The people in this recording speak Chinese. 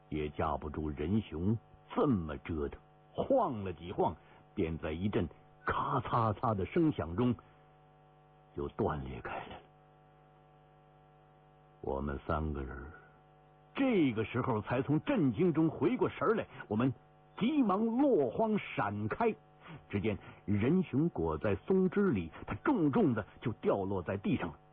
也架不住仁雄这么折腾，晃了几晃，便在一阵咔嚓嚓的声响中就断裂开来了。我们3个人这个时候才从震惊中回过神来，我们急忙落荒闪开。只见仁雄裹在松枝里，他重重的就掉落在地上了。